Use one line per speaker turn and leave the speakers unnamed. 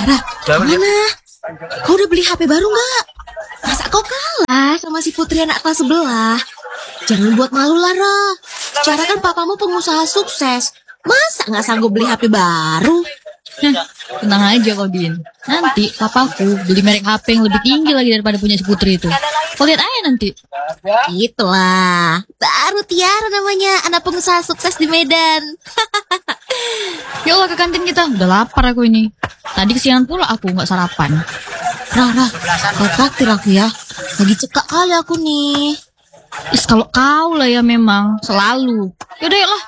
Rara, gimana? Kau udah beli HP baru nggak? Masa kau kalah sama si Putri anak kelas sebelah? Jangan buat malu, Lara. Secara kan papamu pengusaha sukses. Masa nggak sanggup beli HP baru?
Tenang aja kok, Din. Nanti papaku beli merek HP yang lebih tinggi lagi daripada punya si Putri itu. Kau lihat aja nanti.
Itulah, baru Tiara namanya, anak pengusaha sukses di Medan.
Ya Allah, ke kantin kita. Udah lapar aku ini. Tadi kesiangan pula aku nggak sarapan.
Rara, kau traktir aku ya. Lagi cekak kali aku nih.
Kalau kau lah ya memang selalu. Yaudah yuk lah.